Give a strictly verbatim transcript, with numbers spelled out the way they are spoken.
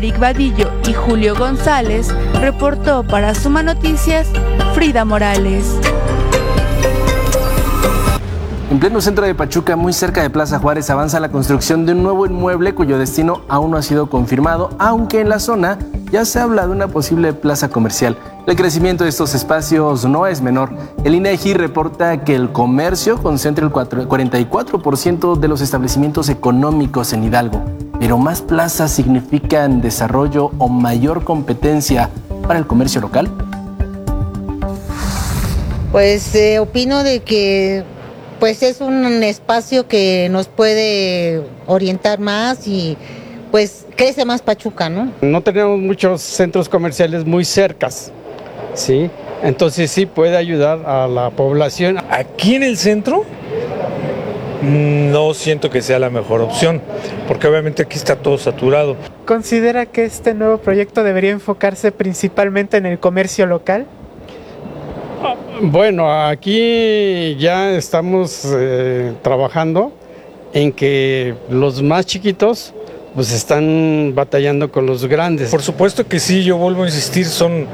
Eric Vadillo y Julio González, reportó para Suma Noticias, Frida Morales. En pleno centro de Pachuca, muy cerca de Plaza Juárez, avanza la construcción de un nuevo inmueble cuyo destino aún no ha sido confirmado, aunque en la zona ya se habla de una posible plaza comercial. El crecimiento de estos espacios no es menor. El INEGI reporta que el comercio concentra el cuarenta y cuatro por ciento de los establecimientos económicos en Hidalgo, pero más plazas significan desarrollo o mayor competencia para el comercio local. Pues eh, opino de que pues es un espacio que nos puede orientar más y pues crece más Pachuca, ¿no? No tenemos muchos centros comerciales muy cercas, ¿sí? Entonces sí puede ayudar a la población. Aquí en el centro no siento que sea la mejor opción, porque obviamente aquí está todo saturado. ¿Considera que este nuevo proyecto debería enfocarse principalmente en el comercio local? Bueno, aquí ya estamos eh, trabajando en que los más chiquitos pues están batallando con los grandes. Por supuesto que sí, yo vuelvo a insistir, son